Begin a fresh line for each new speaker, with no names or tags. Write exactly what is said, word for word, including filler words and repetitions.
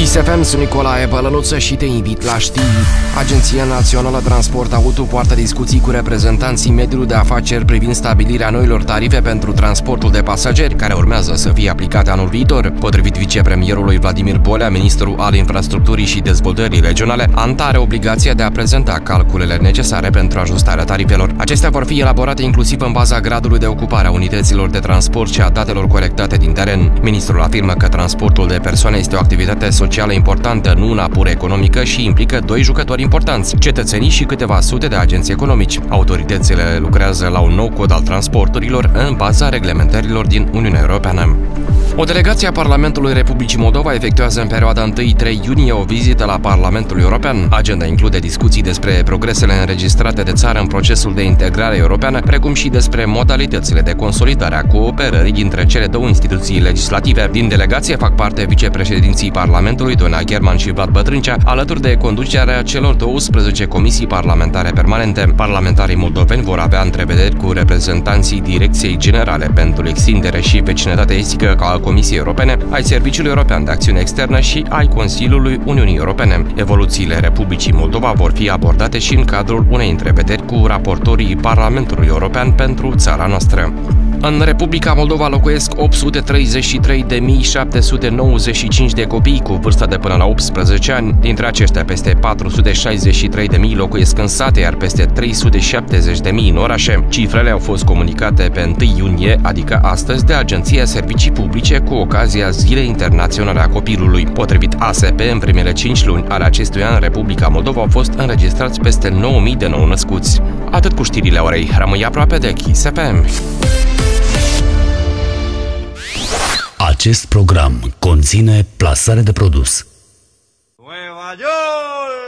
Kiss F M, sunt Nicolae Bălănuță și te invit la știri. Agenția Națională Transport Auto poartă discuții cu reprezentanții mediului de afaceri privind stabilirea noilor tarife pentru transportul de pasageri, care urmează să fie aplicate anul viitor. Potrivit vicepremierului Vladimir Bolea, ministrul al infrastructurii și dezvoltării regionale, ANTA are obligația de a prezenta calculele necesare pentru ajustarea tarifelor. Acestea vor fi elaborate inclusiv în baza gradului de ocupare a unităților de transport și a datelor colectate din teren. Ministrul afirmă că transportul de persoane este o activitate socială importantă, nu una pur economică, și implică doi jucători importanți, cetățenii și câteva sute de agenți economici. Autoritățile lucrează la un nou cod al transporturilor în baza reglementărilor din Uniunea Europeană. O delegație a Parlamentului Republicii Moldova efectuează în perioada întâi trei iunie o vizită la Parlamentul European. Agenda include discuții despre progresele înregistrate de țară în procesul de integrare europeană, precum și despre modalitățile de consolidare a cooperării dintre cele două instituții legislative. Din delegație fac parte vicepreședinții Parlamentului, Dona German și Vlad Bătrâncea, alături de conducerea celor douăsprezece comisii parlamentare permanente. Parlamentarii moldoveni vor avea întrevederi cu reprezentanții Direcției Generale pentru Extindere și Vecinătate Estică a Comisiei Europene, ai Serviciului European de Acțiune Externă și ai Consiliului Uniunii Europene. Evoluțiile Republicii Moldova vor fi abordate și în cadrul unei întrevederi cu raportorii Parlamentului European pentru țara noastră. În Republica Moldova locuiesc opt sute treizeci și trei de mii șapte sute nouăzeci și cinci de copii cu vârstă de până la optsprezece ani. Dintre aceștia, peste patru sute șaizeci și trei de mii locuiesc în sate, iar peste trei sute șaptezeci de mii în orașe. Cifrele au fost comunicate pe întâi iunie, adică astăzi, de Agenția Servicii Publice cu ocazia Zilei Internaționale a Copilului. Potrivit A S P, în primele cinci luni ale acestui an, în Republica Moldova au fost înregistrați peste nouă mii de nou născuți. Atât cu știrile orei. Rămâi aproape de Kiss F M.
Acest program conține plasare de produs.